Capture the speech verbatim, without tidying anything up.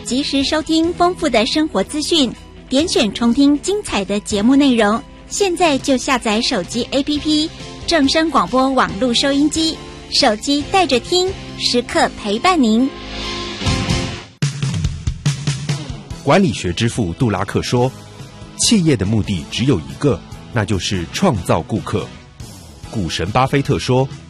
及时收听丰富的生活资讯，点选重听精彩的节目内容。现在就下载手机 A P P 正声广播网络收音机，手机带着听，时刻陪伴您。 管理学之父杜拉克说，企业的目的只有一个，那就是创造顾客。股神巴菲特说，